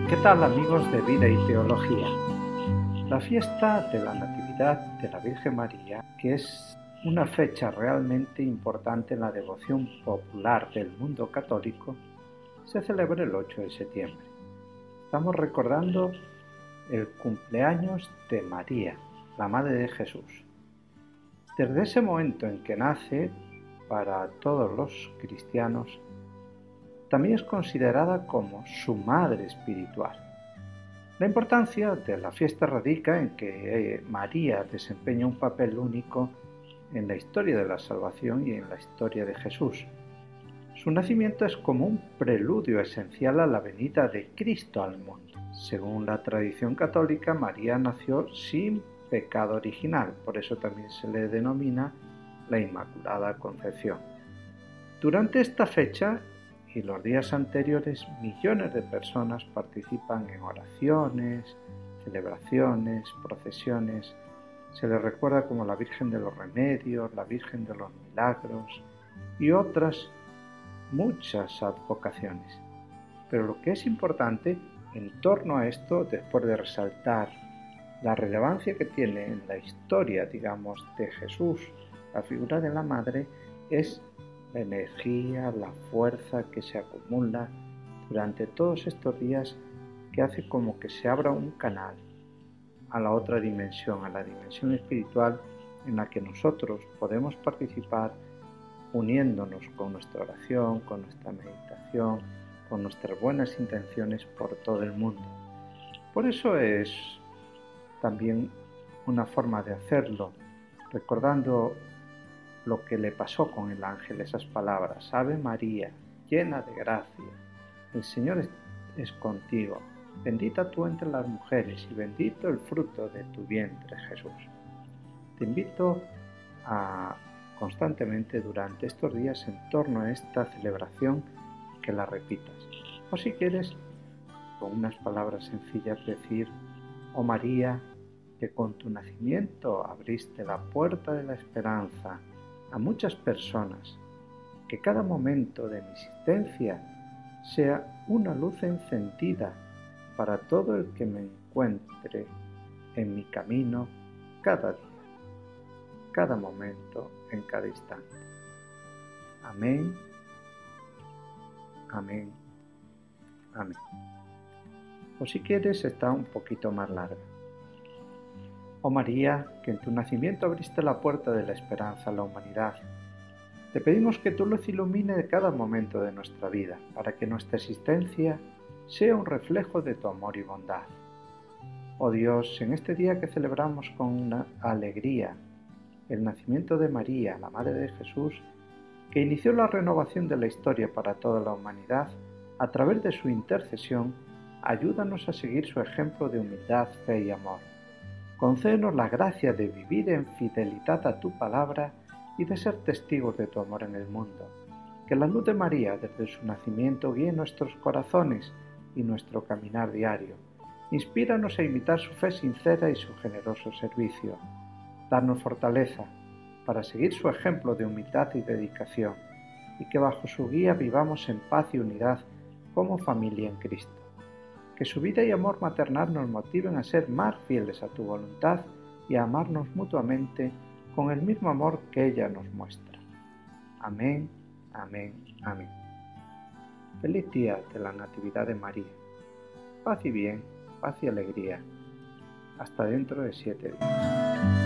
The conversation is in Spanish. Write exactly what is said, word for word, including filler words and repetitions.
¿Qué tal, amigos de Vida y Teología? La fiesta de la Natividad de la Virgen María, que es una fecha realmente importante en la devoción popular del mundo católico, se celebra el ocho de septiembre. Estamos recordando el cumpleaños de María, la Madre de Jesús. Desde ese momento en que nace, para todos los cristianos, también es considerada como su madre espiritual. La importancia de la fiesta radica en que María desempeña un papel único en la historia de la salvación y en la historia de Jesús. Su nacimiento es como un preludio esencial a la venida de Cristo al mundo. Según la tradición católica, María nació sin pecado original, por eso también se le denomina la Inmaculada Concepción. Durante esta fecha y los días anteriores, millones de personas participan en oraciones, celebraciones, procesiones. Se le recuerda como la Virgen de los Remedios, la Virgen de los Milagros y otras muchas advocaciones. Pero lo que es importante en torno a esto, después de resaltar la relevancia que tiene en la historia, digamos, de Jesús, la figura de la Madre, es la energía, la fuerza que se acumula durante todos estos días, que hace como que se abra un canal a la otra dimensión, a la dimensión espiritual, en la que nosotros podemos participar uniéndonos con nuestra oración, con nuestra meditación, con nuestras buenas intenciones por todo el mundo. Por eso es también una forma de hacerlo, recordando lo que le pasó con el ángel, esas palabras: Ave María, llena de gracia, el Señor es, es contigo, bendita tú entre las mujeres y bendito el fruto de tu vientre, Jesús. Te invito a constantemente durante estos días en torno a esta celebración que la repitas. O si quieres, con unas palabras sencillas decir: oh María, que con tu nacimiento abriste la puerta de la esperanza a muchas personas, que cada momento de mi existencia sea una luz encendida para todo el que me encuentre en mi camino cada día, cada momento, en cada instante. Amén, amén, amén. O si quieres, está un poquito más larga. Oh María, que en tu nacimiento abriste la puerta de la esperanza a la humanidad, te pedimos que tu luz ilumine cada momento de nuestra vida, para que nuestra existencia sea un reflejo de tu amor y bondad. Oh Dios, en este día que celebramos con una alegría el nacimiento de María, la Madre de Jesús, que inició la renovación de la historia para toda la humanidad, a través de su intercesión, ayúdanos a seguir su ejemplo de humildad, fe y amor. Concédenos la gracia de vivir en fidelidad a tu palabra y de ser testigos de tu amor en el mundo. Que la luz de María desde su nacimiento guíe nuestros corazones y nuestro caminar diario. Inspíranos a imitar su fe sincera y su generoso servicio. Danos fortaleza para seguir su ejemplo de humildad y dedicación, y que bajo su guía vivamos en paz y unidad como familia en Cristo. Que su vida y amor maternal nos motiven a ser más fieles a tu voluntad y a amarnos mutuamente con el mismo amor que ella nos muestra. Amén, amén, amén. Feliz día de la Natividad de María. Paz y bien, paz y alegría. Hasta dentro de siete días.